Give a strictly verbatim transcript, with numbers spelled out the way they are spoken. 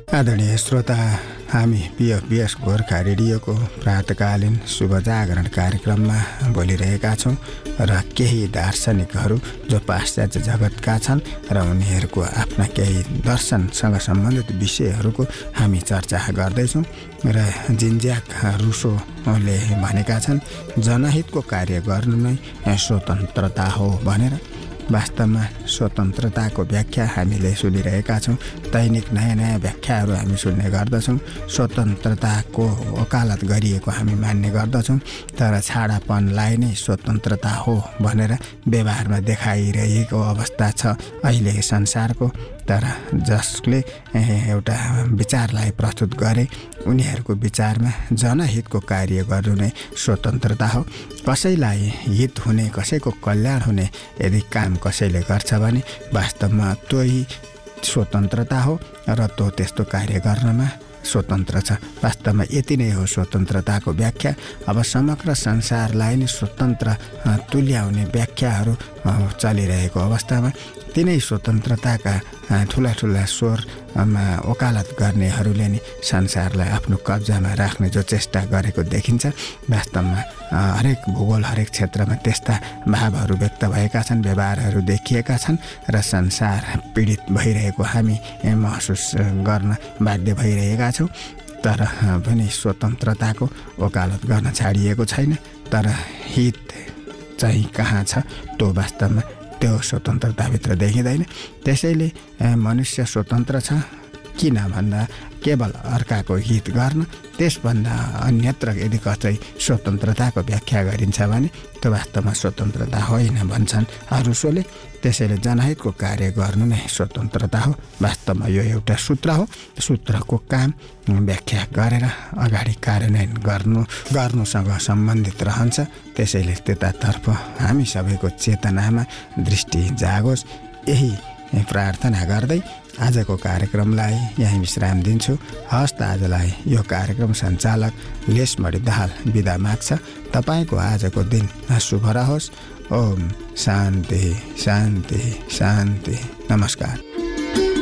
आदरणीय श्रोता, हामी पीएफबीएस गोर्खा रेडियोको प्रातकालीन शुभ जागरण कार्यक्रममा बोलिरहेका छौँ र केही दार्शनिकहरू जो पाश्चात्य जगतका छन् र उनीहरूको आफ्ना केही दर्शनसँग सम्बन्धित विषयहरूको हामी चर्चा गर्दैछौँ। र जिन-ज्याक रुसोले भनेका छन्, जनहितको कार्य गर्नु नै स्वतन्त्रता हो भनेर। वास्तवमा स्वतन्त्रताको व्याख्या हामीले सुनिरहेका छौँ। दैनिक नयाँ नयाँ व्याख्याहरू हामी सुन्ने गर्दछौँ। स्वतन्त्रताको वकालत गरिएको हामी मान्ने गर्दछौँ, तर छाडापनलाई नै स्वतन्त्रता हो भनेर व्यवहारमा देखाइरहेको अवस्था छ अहिले संसारको। तर जसले एउटा विचारलाई प्रस्तुत गरे उनीहरूको विचारमा जनहितको कार्य गर्नु नै स्वतन्त्रता हो। कसैलाई हित हुने, कसैको कल्याण हुने यदि काम कसैले गर्छ भने वास्तवमा त्यही स्वतन्त्रता हो र त्यो त्यस्तो कार्य गर्नमा स्वतन्त्र छ। वास्तवमा यति नै हो स्वतन्त्रताको व्याख्या। अब समग्र संसारलाई नै स्वतन्त्र तुल्याउने व्याख्याहरू चलिरहेको अवस्थामा तिनै स्वतन्त्रताका ठुला ठुला स्वरमा वकालत गर्नेहरूले नि संसारलाई आफ्नो कब्जामा राख्ने जो चेष्टा गरेको देखिन्छ। वास्तवमा हरेक भूगोल, हरेक क्षेत्रमा त्यस्ता भावहरू व्यक्त भएका छन्, व्यवहारहरू देखिएका छन् र संसार पीडित भइरहेको हामी महसुस गर्न बाध्य भइरहेका छौँ। तर पनि स्वतन्त्रताको वकालत गर्न छाडिएको छैन। तर हित चाहिँ कहाँ छ त्यो वास्तवमा त्यो स्वतन्त्रताभित्र देखिँदैन। त्यसैले मनुष्य स्वतन्त्र छ किन भन्दा केवल अर्काको हित गर्न। त्यसभन्दा अन्यत्र यदि कतै स्वतन्त्रताको व्याख्या गरिन्छ भने त्यो वास्तवमा स्वतन्त्रता होइन भन्छन् रुसोले। त्यसैले जनहितको कार्य गर्नु नै स्वतन्त्रता हो। वास्तवमा यो एउटा सूत्र हो। सूत्रको काम व्याख्या गरेर अगाडि कार्यान्वयन गर्नु गर्नुसँग सम्बन्धित रहन्छ। त्यसैले त्यतातर्फ हामी सबैको चेतनामा दृष्टि जागोस्, यही प्रार्थना गर्दै आजको कार्यक्रमलाई यहीँ विश्राम दिन्छु। हस्त आजलाई यो कार्यक्रम सञ्चालक लेसमणि दाहाल बिदा माग्छ। तपाईँको आजको दिन शुभ रहोस्। ओम शान्ति शान्ति शान्ति। नमस्कार।